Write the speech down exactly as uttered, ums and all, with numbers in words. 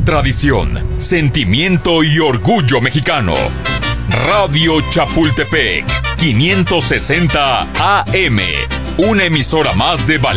tradición, sentimiento y orgullo mexicano. Radio Chapultepec, quinientos sesenta A M, una emisora más de Valero.